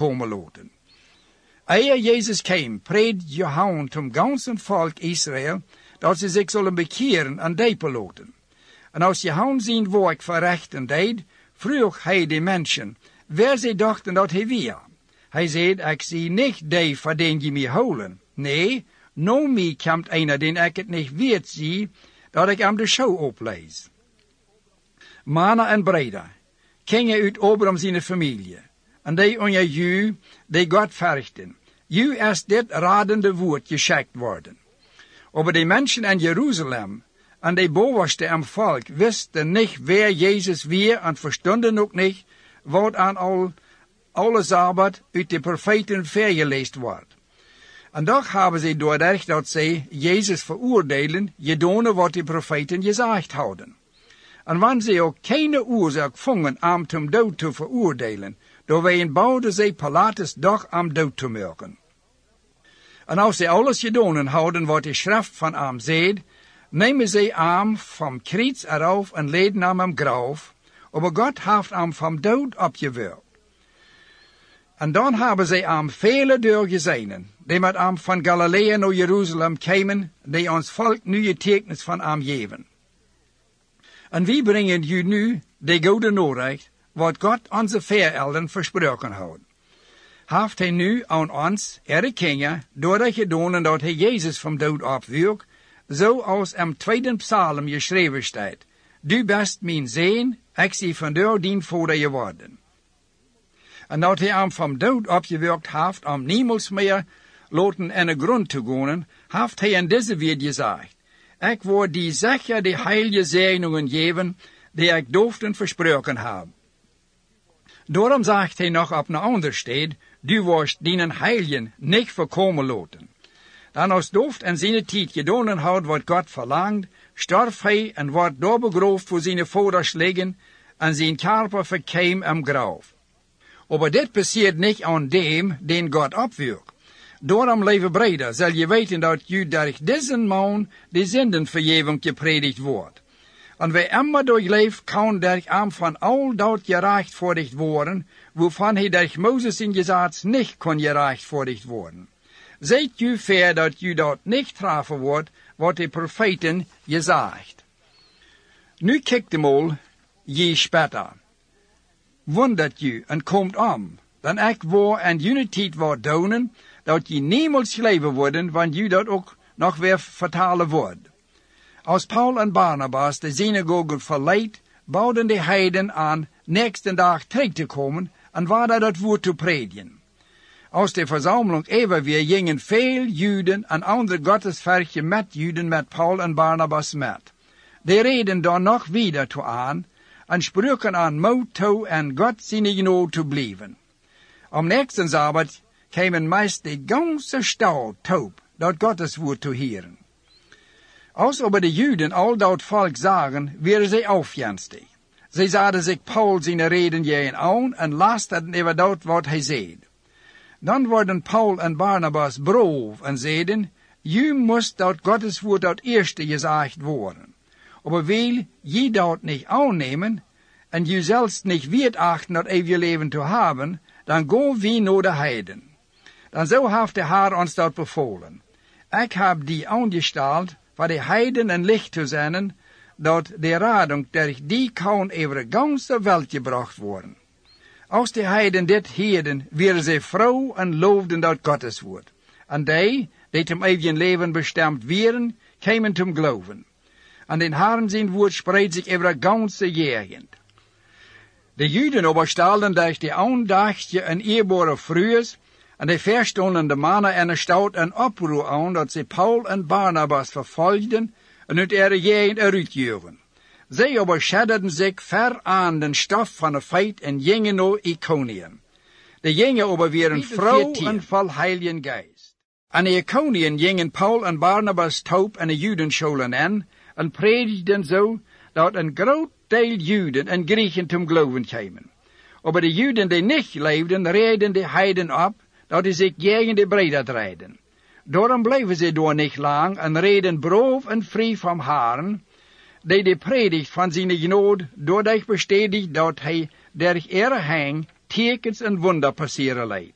komen laten. Eer Jezus kwam, predikte Johannes zum ganzen volk Israël, dat ze zich zullen bekeren en diepen laten. En als Johannes zijn werk verrichten deed, vroeg hij de mensen, waar zij dachten dat hij was. Hij zei, ik zie niet die voor den je mij holen. Nee, na mij komt einer, den ik het niet weet zie, dat ik hem de show oplees. Mannen en breder, gingen uit Abraham zijn familie, en die onder jou, die God verrichten. Ju is dit radende woord geschikt worden. Aber die mensen in Jeruzalem en de bovenste am volk wisten niet wer Jezus weer en verstonden ook niet wat aan alle Sabbat uit de profeten vergeleest wordt. En toch hebben ze doordat dat zij Jezus veroordelen, gedaan wat de profeten gezegd hadden. En wanneer ze ook keine oorzaak vonden om zum dood te veroordelen, door wij bouwden zij Pilatus doch am dood te maken. En als ze alles gedaan hadden wat de schrift van hem zei, nemen zij hem vom kruis eraf en leiden hem am graf, aber God heeft hem vom dood opgewekt. En dan hebben zij hem vele doorgezien, die met hem van Galilea naar Jeruzalem kwamen, die ons volk nu getuigenis van hem geven. En wie brengen u nu de goede Nachricht, wat God onze voorouders versproken had. Heeft hij nu aan ons erkennen, doordat gedaan dat hij Jezus vom dood opwekt, zoals in 2e Psalm geschreven staat. Du bent mijn zoon, ik zie vandaar dien vader geworden. En dat hij hem vom dood opgewekt heeft, om niemals meer laten in de grond te gaan, heeft hij in deze weer gezegd. Ik word die zeker de heilige zegeningen geven, die ik doofden versproken heb. Daarom zegt hij nog op een ander sted, du worst dienen heiligen niet voorkomen laten. Dan als dooft en zijn tijd gedaan had wat God verlangt, stierf hij en wordt daar begraven voor zijn vaders liggen, en zijn körper verkwam am graf. Aber dit passiert niet aan dem, den God opwekt. Daarom, lieve breder, zal je weten dat je door deze man de zendenvergeving gepredikt wordt. En wie immer durchleeft, kan door hem van al dat gerechtvaardigd worden, waarvan hij door Mozes in Gesetz niet kon gerechtvaardigd worden. Zijt u ver dat u dat niet treffen wordt, wat de profeten gezegd. Nu kijkt de mal, je spetter. Wondert u en komt om, dan ik waar en uniteit wordt doen, dat je niemals geloven worden, want je dat ook nog weer vertalen wordt. Als Paul en Barnabas de synagogen verleid, bouwden de heiden aan nächsten dag terug te komen en waren dat woord te prediken. Als de verzameling even weer gingen veel Juden en andere gottesvergen met Juden met Paul en Barnabas met. Die reden dan nog wieder toe aan en spraken aan moed toe en God zijn genade te blijven. Am nächsten Sabbat kwamen meist de ganze stad taub, dat Gottes woord te horen. Als aber de Juden al dat volk zagen, werden zij aufjenstig. Zij zagen zich Paul zijn reden jeen aan en lasterden over dat wat hij zei. Dan worden Paul en Barnabas brood en zeiden, je moest dat Gottes woord dat eerste gezegd worden. Aber wil je dat niet aannemen en je zelfs niet weet achten dat eeuwige leven te hebben, dan gaan we naar de heiden. Dan zo heeft de Heer ons dat bevolen. Ik heb die aangesteld voor de heiden een licht te zijn, dat de radung durch die kan over de ganze wereld gebracht worden. Als de heiden dit hielden, werden ze vrouw en loofden dat Gottes woord. En die zum eeuwigen leven bestemd werden, kwamen zum geloven. En den Herren zijn woord spreidt zich over de ganze gegend. De Juden aber stelden durch die aandachtige en eerbare vrouwen en de verstondende mannen in de stad een oproer aan dat ze Paul en Barnabas vervolgden en uit ihre gegend eruitjoegen. Zij aber schedderden zich ver aan den stof van de feit en gingen naar Iconium. De gingen aber waren vrouw en vol heiligen geest. En in Iconium gingen Paul en Barnabas taub en de Judenscholen in en predigden zo dat een groot deel Juden en Griechen zum geloven kwamen. Aber de Juden die niet leefden, reden de heiden op, dat ze zich tegen de breder draaiden. Daarom bleven ze door niet lang en reden brood en vrij van Herren, die de predigt van zijn genade doordat bestätigt dat hij der ihre hang tekens en wunder passeren leidt.